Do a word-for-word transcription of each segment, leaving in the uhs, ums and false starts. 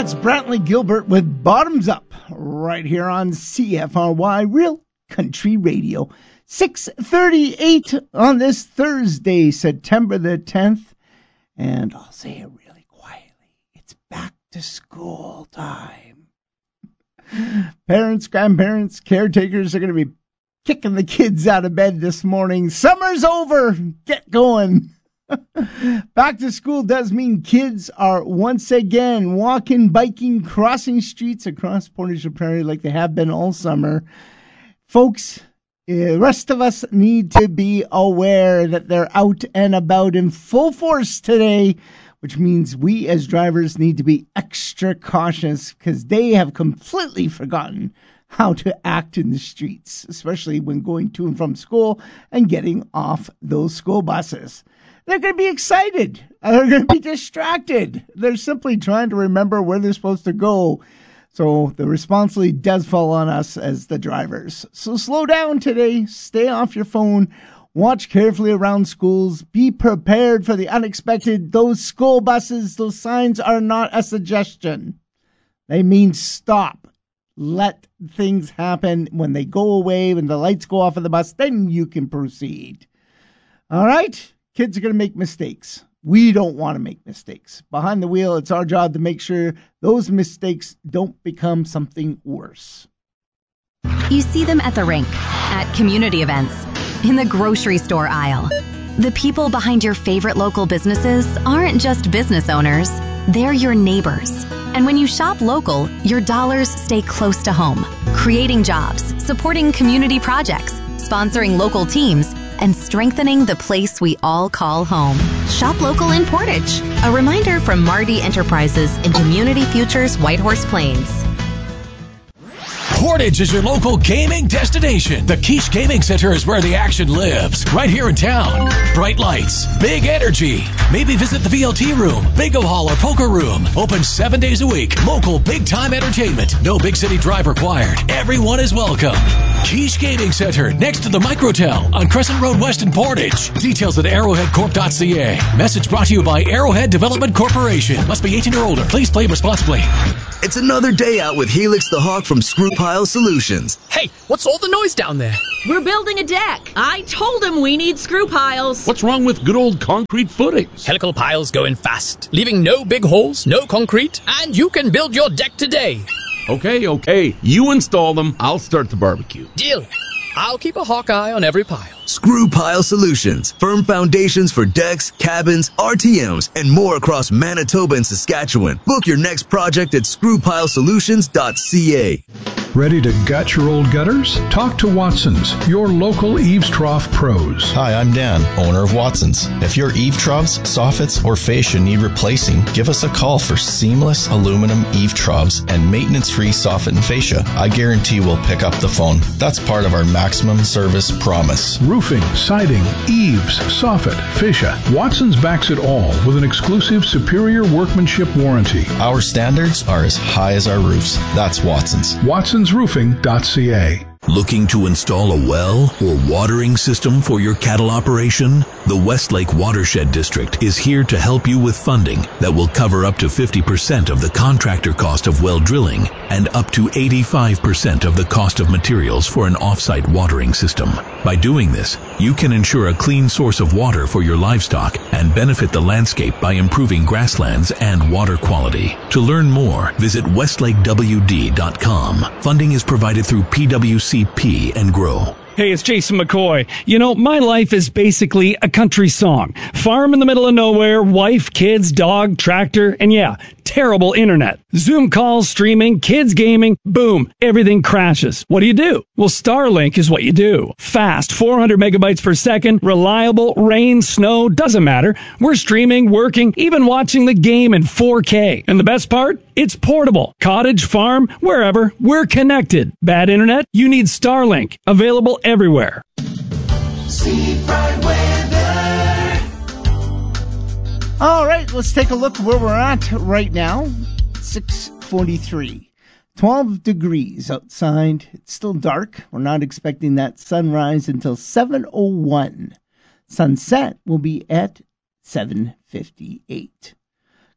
That's Brantley Gilbert with Bottoms Up right here on C F R Y Real Country Radio. six thirty-eight on this Thursday, September the tenth. And I'll say it really quietly. It's back to school time. Parents, grandparents, caretakers are going to be kicking the kids out of bed this morning. Summer's over. Get going. Back to school does mean kids are once again walking, biking, crossing streets across Portage la Prairie like they have been all summer. Folks, the rest of us need to be aware that they're out and about in full force today, which means we as drivers need to be extra cautious because they have completely forgotten how to act in the streets, especially when going to and from school and getting off those school buses. They're going to be excited. They're going to be distracted. They're simply trying to remember where they're supposed to go. So the responsibility does fall on us as the drivers. So slow down today. Stay off your phone. Watch carefully around schools. Be prepared for the unexpected. Those school buses, those signs are not a suggestion. They mean stop. Let things happen. When they go away, when the lights go off of the bus, then you can proceed. All right? Kids are going to make mistakes. We don't want to make mistakes. Behind the wheel, it's our job to make sure those mistakes don't become something worse. You see them at the rink, at community events, in the grocery store aisle. The people behind your favorite local businesses aren't just business owners, they're your neighbors. And when you shop local, your dollars stay close to home, creating jobs, supporting community projects, sponsoring local teams, and strengthening the place we all call home. Shop local in Portage. A reminder from Marty Enterprises in Community Futures Whitehorse Plains. Portage is your local gaming destination. The Quiche Gaming Center is where the action lives, right here in town. Bright lights, big energy. Maybe visit the V L T room, bingo hall, or poker room. Open seven days a week. Local big-time entertainment. No big city drive required. Everyone is welcome. Quiche Gaming Center, next to the Microtel on Crescent Road West in Portage. Details at arrowhead corp dot c a. Message brought to you by Arrowhead Development Corporation. Must be eighteen or older. Please play responsibly. It's another day out with Helix the Hawk from Screw Pile Solutions. Hey, what's all the noise down there? We're building a deck. I told him we need screw piles. What's wrong with good old concrete footings? Helical piles go in fast, leaving no big holes, no concrete, and you can build your deck today. Okay, okay. You install them. I'll start the barbecue. Deal. I'll keep a hawk eye on every pile. Screw Pile Solutions. Firm foundations for decks, cabins, R T Ms, and more across Manitoba and Saskatchewan. Book your next project at screw pile solutions dot c a. Ready to gut your old gutters? Talk to Watson's, your local eaves trough pros. Hi, I'm Dan, owner of Watson's. If your eave troughs, soffits, or fascia need replacing, give us a call for seamless aluminum eave troughs and maintenance-free soffit and fascia. I guarantee we'll pick up the phone. That's part of our maximum service promise. Roofing, siding, eaves, soffit, fascia. Watson's backs it all with an exclusive superior workmanship warranty. Our standards are as high as our roofs. That's Watson's. Watson's Roofing dot c a. Looking to install a well or watering system for your cattle operation? The Westlake Watershed District is here to help you with funding that will cover up to fifty percent of the contractor cost of well drilling and up to eighty-five percent of the cost of materials for an off-site watering system. By doing this, you can ensure a clean source of water for your livestock and benefit the landscape by improving grasslands and water quality. To learn more, visit westlake w d dot com. Funding is provided through P W C P and Grow. Hey, it's Jason McCoy. You know, my life is basically a country song. Farm in the middle of nowhere, wife, kids, dog, tractor, and yeah, terrible internet. Zoom calls, streaming, kids gaming, boom, everything crashes. What do you do? Well, Starlink is what you do. Fast, four hundred megabytes per second, reliable, rain, snow, doesn't matter. We're streaming, working, even watching the game in four K. And the best part? It's portable. Cottage, farm, wherever, we're connected. Bad internet? You need Starlink. Available everywhere. Seafront weather. All right, let's take a look where we're at right now. six forty-three. twelve degrees outside. It's still dark. We're not expecting that sunrise until seven oh one. Sunset will be at seven fifty-eight.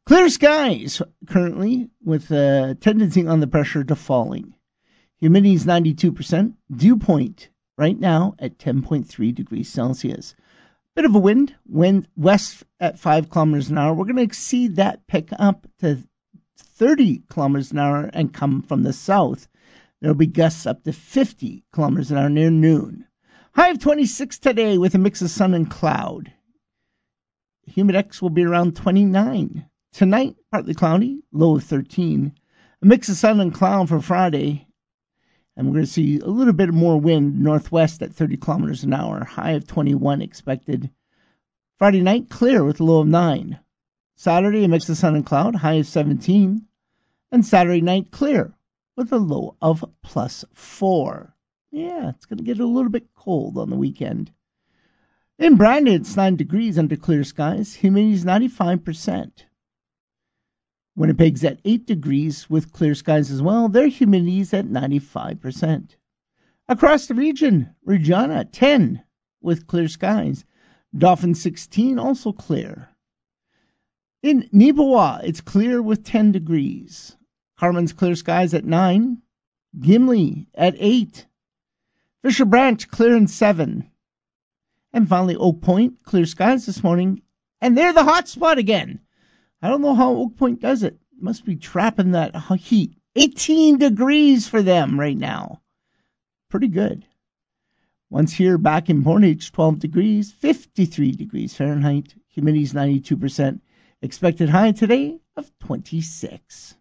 Clear skies currently with a tendency on the pressure to falling. Humidity is ninety-two percent. Dew point right now at ten point three degrees Celsius. Bit of a wind, wind west at five kilometers an hour. We're going to exceed that, pick up to thirty kilometers an hour and come from the south. There will be gusts up to fifty kilometers an hour near noon. High of twenty-six today with a mix of sun and cloud. Humidex will be around twenty-nine. Tonight, partly cloudy, low of thirteen. A mix of sun and cloud for Friday. And we're going to see a little bit more wind northwest at thirty kilometers an hour. High of twenty-one expected. Friday night, clear with a low of nine. Saturday, a mix of sun and cloud, high of seventeen. And Saturday night, clear with a low of plus four. Yeah, it's going to get a little bit cold on the weekend. In Brandon, it's nine degrees under clear skies. Humidity is ninety-five percent. Winnipeg's at eight degrees with clear skies as well. Their humidity is at ninety-five percent. Across the region, Regina, ten with clear skies. Dauphin, sixteen, also clear. In Neepawa, it's clear with ten degrees. Carmen's clear skies at nine. Gimli at eight. Fisher Branch, clear and seven. And finally, Oak Point, clear skies this morning. And they're the hot spot again. I don't know how Oak Point does it. Must be trapping that heat. eighteen degrees for them right now. Pretty good. Once here, back in Portage, twelve degrees, fifty-three degrees Fahrenheit. Humidity is ninety-two percent. Expected high today of twenty-six.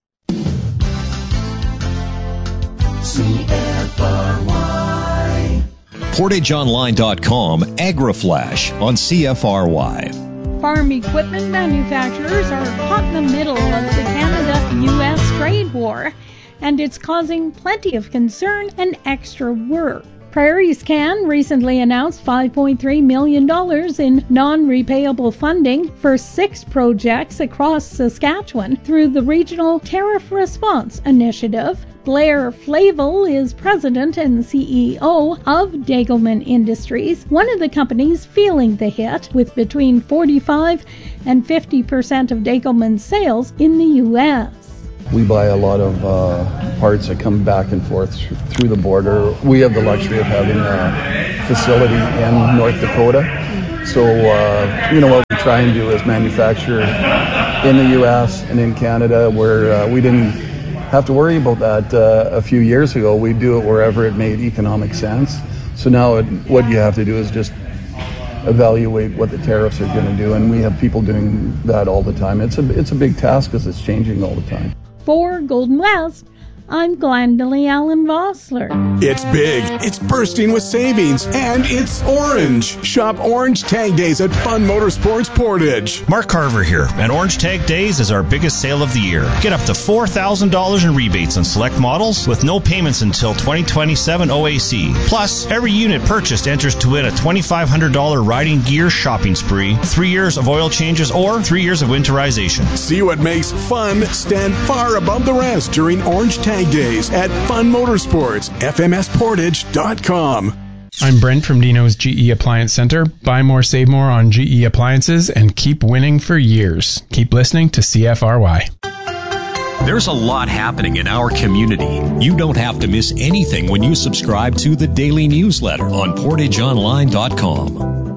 C F R Y. Portage Online dot com AgriFlash on C F R Y. Farm equipment manufacturers are caught in the middle of the Canada U S trade war, and it's causing plenty of concern and extra work. PrairieScan recently announced five point three million dollars in non-repayable funding for six projects across Saskatchewan through the Regional Tariff Response Initiative. Blair Flavel is president and C E O of Degelman Industries, one of the companies feeling the hit, with between forty-five and fifty percent of Degelman's sales in the U S. We buy a lot of uh, parts that come back and forth through the border. We have the luxury of having a facility in North Dakota. So, uh, you know, what we try and do is manufacture in the U S and in Canada, where uh, we didn't have to worry about that uh, a few years ago. We do it wherever it made economic sense. So now it, what you have to do is just evaluate what the tariffs are going to do, and we have people doing that all the time. It's a it's a big task because it's changing all the time. For Golden West, I'm Glendalee Allen Vossler. It's big, it's bursting with savings, and it's orange. Shop Orange Tag Days at Fun Motorsports Portage. Mark Carver here, and Orange Tag Days is our biggest sale of the year. Get up to four thousand dollars in rebates on select models with no payments until twenty twenty-seven O A C. Plus, every unit purchased enters to win a twenty-five hundred dollars riding gear shopping spree, three years of oil changes, or three years of winterization. See what makes fun stand far above the rest during Orange Tag Days at Fun Motorsports, F M S Portage dot com. I'm Brent from Dino's G E Appliance Center. Buy more, save more on G E appliances and keep winning for years. Keep listening to C F R Y. There's a lot happening in our community. You don't have to miss anything when you subscribe to the daily newsletter on Portage Online dot com.